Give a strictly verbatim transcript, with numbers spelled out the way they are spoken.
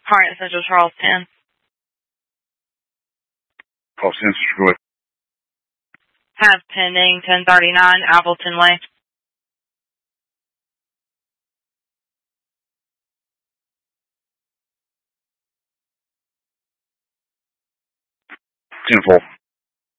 Harriet Central Charles ten. Call Central, go ahead. Have pending ten thirty-nine Appleton Way. ten four.